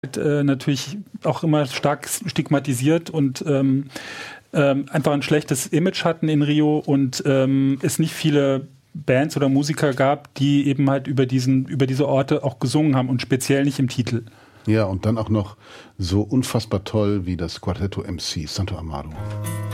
natürlich auch immer stark stigmatisiert und einfach ein schlechtes Image hatten in Rio und es nicht viele Bands oder Musiker gab, die eben halt über diese Orte auch gesungen haben und speziell nicht im Titel. Ja, und dann auch noch so unfassbar toll wie das Quartetto MC Santo Amaro.